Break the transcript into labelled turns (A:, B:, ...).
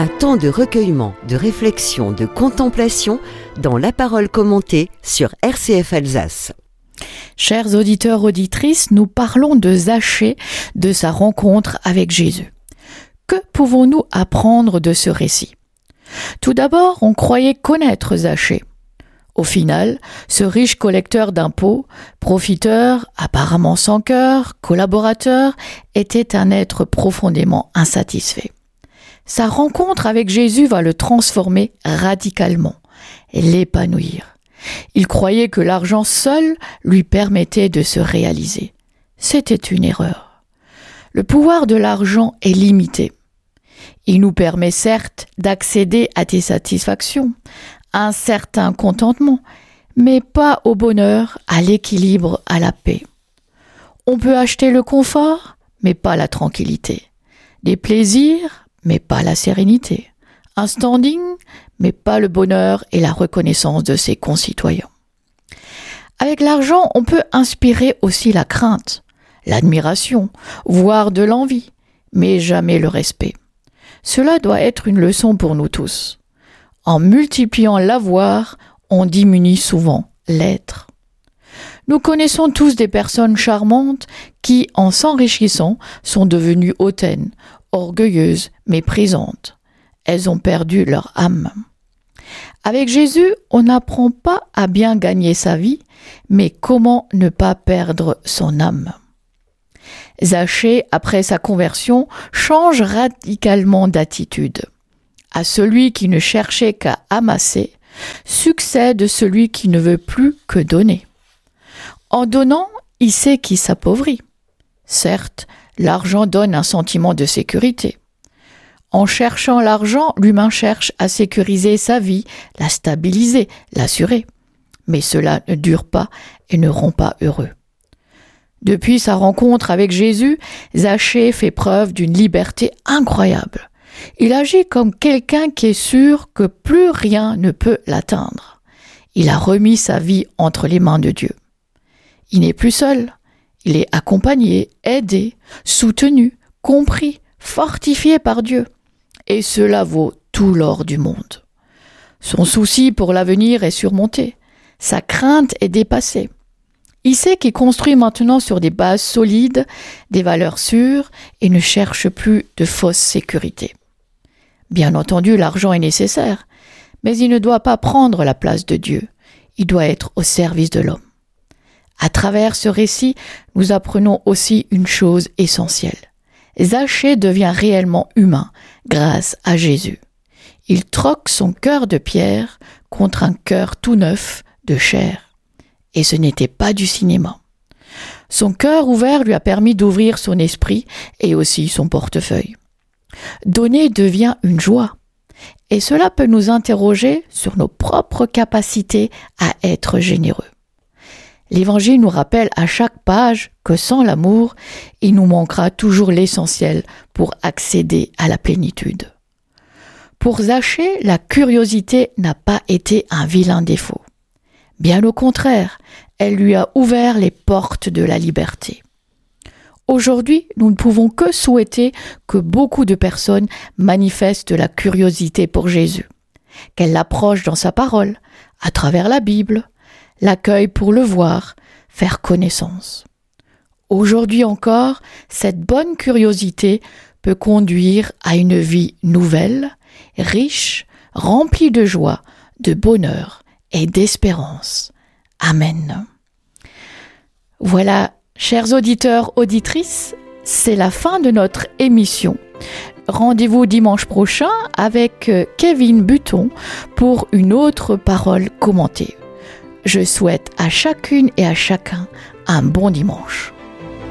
A: Un temps de recueillement, de réflexion, de contemplation dans la parole commentée sur RCF Alsace.
B: Chers auditeurs, auditrices, nous parlons de Zachée, de sa rencontre avec Jésus. Que pouvons-nous apprendre de ce récit ? Tout d'abord, on croyait connaître Zachée. Au final, ce riche collecteur d'impôts, profiteur, apparemment sans cœur, collaborateur, était un être profondément insatisfait. Sa rencontre avec Jésus va le transformer radicalement et l'épanouir. Il croyait que l'argent seul lui permettait de se réaliser. C'était une erreur. Le pouvoir de l'argent est limité. Il nous permet certes d'accéder à des satisfactions, à un certain contentement, mais pas au bonheur, à l'équilibre, à la paix. On peut acheter le confort, mais pas la tranquillité. Des plaisirs, mais pas la sérénité. Un standing, mais pas le bonheur et la reconnaissance de ses concitoyens. Avec l'argent, on peut inspirer aussi la crainte, l'admiration, voire de l'envie, mais jamais le respect. Cela doit être une leçon pour nous tous. En multipliant l'avoir, on diminue souvent l'être. Nous connaissons tous des personnes charmantes qui, en s'enrichissant, sont devenues hautaines, orgueilleuses, méprisantes. Elles ont perdu leur âme. Avec Jésus, on n'apprend pas à bien gagner sa vie, mais comment ne pas perdre son âme. Zachée, après sa conversion, change radicalement d'attitude. À celui qui ne cherchait qu'à amasser, succède celui qui ne veut plus que donner. En donnant, il sait qu'il s'appauvrit. Certes, l'argent donne un sentiment de sécurité. En cherchant l'argent, l'humain cherche à sécuriser sa vie, la stabiliser, l'assurer. Mais cela ne dure pas et ne rend pas heureux. Depuis sa rencontre avec Jésus, Zachée fait preuve d'une liberté incroyable. Il agit comme quelqu'un qui est sûr que plus rien ne peut l'atteindre. Il a remis sa vie entre les mains de Dieu. Il n'est plus seul. Il est accompagné, aidé, soutenu, compris, fortifié par Dieu. Et cela vaut tout l'or du monde. Son souci pour l'avenir est surmonté. Sa crainte est dépassée. Il sait qu'il construit maintenant sur des bases solides, des valeurs sûres et ne cherche plus de fausses sécurités. Bien entendu, l'argent est nécessaire, mais il ne doit pas prendre la place de Dieu. Il doit être au service de l'homme. À travers ce récit, nous apprenons aussi une chose essentielle. Zachée devient réellement humain grâce à Jésus. Il troque son cœur de pierre contre un cœur tout neuf de chair. Et ce n'était pas du cinéma. Son cœur ouvert lui a permis d'ouvrir son esprit et aussi son portefeuille. Donner devient une joie. Et cela peut nous interroger sur nos propres capacités à être généreux. L'Évangile nous rappelle à chaque page que sans l'amour, il nous manquera toujours l'essentiel pour accéder à la plénitude. Pour Zachée, la curiosité n'a pas été un vilain défaut. Bien au contraire, elle lui a ouvert les portes de la liberté. Aujourd'hui, nous ne pouvons que souhaiter que beaucoup de personnes manifestent la curiosité pour Jésus, qu'elles l'approchent dans sa parole, à travers la Bible, l'accueil pour le voir, faire connaissance. Aujourd'hui encore, cette bonne curiosité peut conduire à une vie nouvelle, riche, remplie de joie, de bonheur et d'espérance. Amen. Voilà, chers auditeurs, auditrices, c'est la fin de notre émission. Rendez-vous dimanche prochain avec Kevin Button pour une autre parole commentée. Je souhaite à chacune et à chacun un bon dimanche.